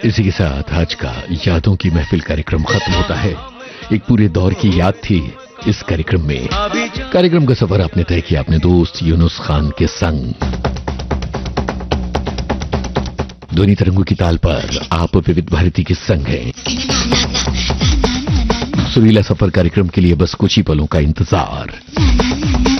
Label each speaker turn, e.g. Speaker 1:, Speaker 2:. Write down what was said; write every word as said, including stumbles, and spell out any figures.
Speaker 1: इसी के साथ आज का यादों की महफिल कार्यक्रम खत्म होता है। एक पूरे दौर की याद थी इस कार्यक्रम में। कार्यक्रम का सफर आपने तय किया अपने दोस्त यूनुस खान के संग। ध्वनि तरंगों की ताल पर आप विविध भारती के संग हैं। सुरीला सफर कार्यक्रम के लिए बस कुछ ही पलों का इंतजार।